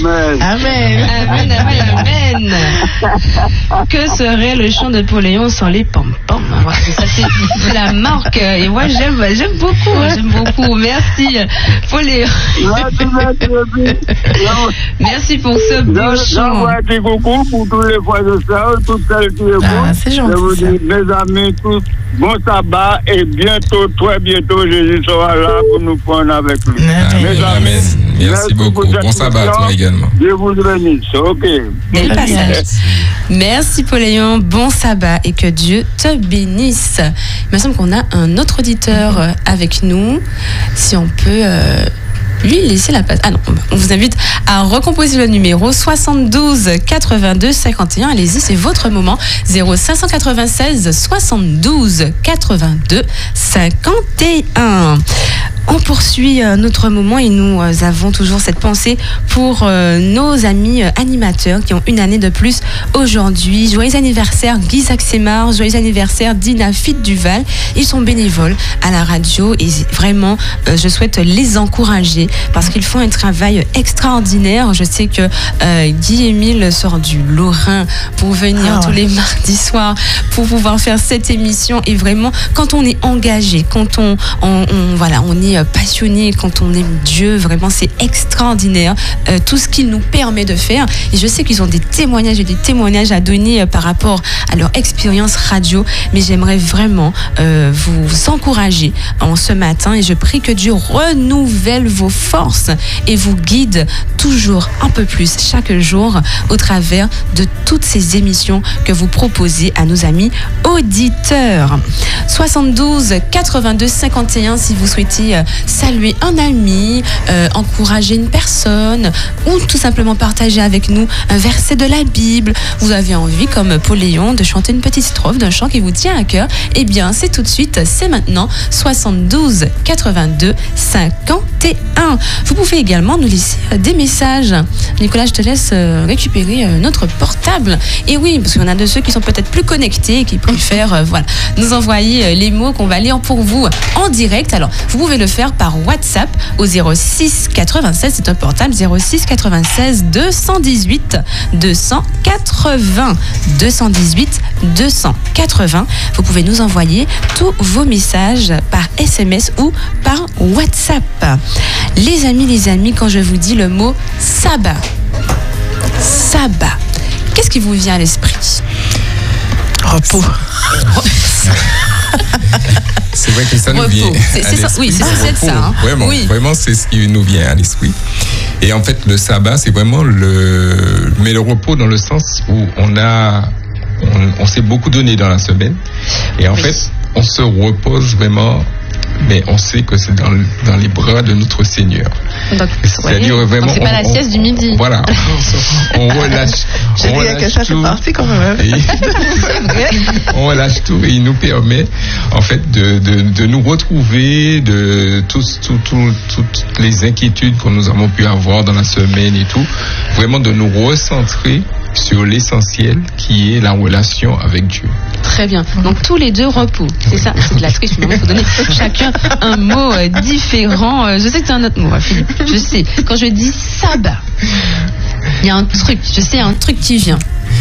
Amen. Amen. Amen, amen, amen. Que serait le chant de Napoléon sans les pom-pom? Voilà, ça c'est la marque. Et moi j'aime beaucoup. Merci Napoléon. Merci pour ce beau chant. J'envoie un petit coucou pour tous les frères de sœurs, toutes celles qui écoutent. C'est gentil. Je vous dis, mes amis, tous, bon sabbat et bientôt, très bientôt, Jésus sera là pour nous prendre avec lui. Amen. Amen. Merci beaucoup. Bon sabbat à toi également. Dieu vous bénisse. OK. Bel passage. Merci Napoléon, bon sabbat et que Dieu te bénisse. Il me semble qu'on a un autre auditeur avec nous. Si on peut lui laisser la place. Ah non, on vous invite à recomposer le numéro 72 82 51. Allez-y, c'est votre moment. 0596 72 82 51. On poursuit notre moment et nous avons toujours cette pensée pour nos amis animateurs qui ont une année de plus aujourd'hui. Joyeux anniversaire Guy Saxemar, joyeux anniversaire Dina Fit Duval. Ils sont bénévoles à la radio et vraiment, je souhaite les encourager parce qu'ils font un travail extraordinaire. Je sais que Guy-Émile sort du Lorrain pour venir tous les mardis soirs pour pouvoir faire cette émission. Et vraiment, quand on est engagé, quand on est passionné, quand on aime Dieu, vraiment c'est extraordinaire tout ce qu'il nous permet de faire. Et je sais qu'ils ont des témoignages à donner par rapport à leur expérience radio, mais j'aimerais vraiment vous encourager en ce matin et je prie que Dieu renouvelle vos forces et vous guide toujours un peu plus chaque jour au travers de toutes ces émissions que vous proposez à nos amis auditeurs. 72 82 51 si vous souhaitez saluer un ami, encourager une personne ou tout simplement partager avec nous un verset de la Bible. Vous avez envie, comme Napoléon, de chanter une petite strophe d'un chant qui vous tient à cœur. Eh bien, c'est tout de suite, c'est maintenant 72 82 51. Vous pouvez également nous laisser des messages. Nicolas, je te laisse récupérer notre portable. Et oui, parce qu'il y en a de ceux qui sont peut-être plus connectés et qui préfèrent nous envoyer les mots qu'on va lire pour vous en direct. Alors, vous pouvez le faire par WhatsApp au 06 96, c'est un portable 06 96 218 280 218 280. Vous pouvez nous envoyer tous vos messages par SMS ou par WhatsApp. Les amis, quand je vous dis le mot sabbat, qu'est-ce qui vous vient à l'esprit? Repos. C'est vrai que ça nous vient. C'est ça, oui, c'est ça. Hein. Vraiment, c'est ce qui nous vient à l'esprit. Et en fait, le sabbat, c'est vraiment le repos dans le sens où on s'est beaucoup donné dans la semaine. Et en fait, on se repose vraiment, mais on sait que c'est dans les bras de notre Seigneur. Donc, c'est-à-dire vraiment. Donc c'est pas la sieste du midi. Voilà. On relâche. Je dirais que ça fait partie quand même. On relâche tout et il nous permet, en fait, de nous retrouver de toutes les inquiétudes que nous avons pu avoir dans la semaine et tout. Vraiment de nous recentrer sur l'essentiel qui est la relation avec Dieu. Très bien. Donc tous les deux repos. C'est ça. C'est de la triche. Il faut donner chacun un mot différent. Je sais que c'est un autre mot, Philippe. Je sais. Quand je dis sabbat, il y a un truc. Je sais, un truc qui vient.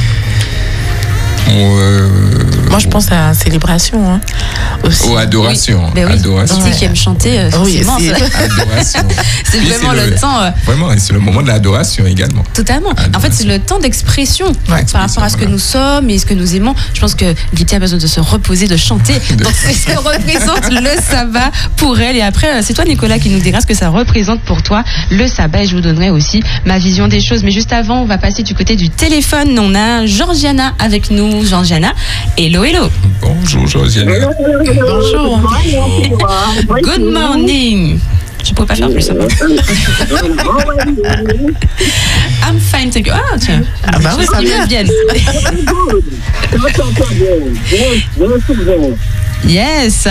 Moi, je pense à célébration. Aussi. Ou adoration. Oui. Adoration. Qui aime chanter, forcément. Adoration. C'est vraiment le temps. Vraiment, c'est le moment de l'adoration également. Totalement. En fait, c'est le temps d'expression par rapport à ce que nous sommes et ce que nous aimons. Je pense que Viti a besoin de se reposer, de chanter. Donc, c'est ce que représente le sabbat pour elle. Et après, c'est toi, Nicolas, qui nous dira ce que ça représente pour toi, le sabbat. Et je vous donnerai aussi ma vision des choses. Mais juste avant, on va passer du côté du téléphone. On a Georgiana avec nous. Georgiana, hello. Bonjour, Georgiana. Bonjour. Good morning. Je ne pourrais pas faire plus ça. I'm fine, thank you. Ah, tiens. Ah bah oui, ça vient bien. Yes.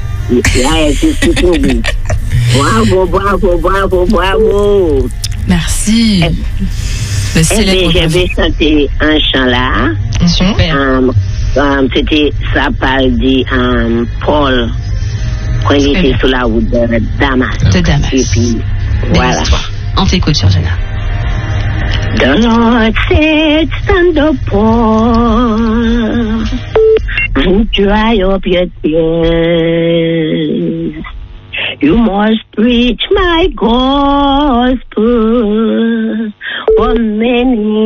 Bravo. Merci. J'avais chanté un chant là. Super. C'était ça parle de Paul quand il était sur la route de Damas. De Damas. Et puis voilà. On t'écoute, Georgiana. The Lord said, stand up, Paul, and dry up your tears. You must preach my gospel for many